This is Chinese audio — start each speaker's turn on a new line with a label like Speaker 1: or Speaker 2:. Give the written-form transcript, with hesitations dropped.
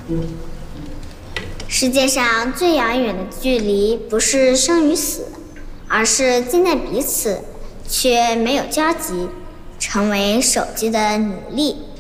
Speaker 1: 世界上最遥远的距离，不是生与死，而是近在彼此，却没有交集，成为手机的奴隶。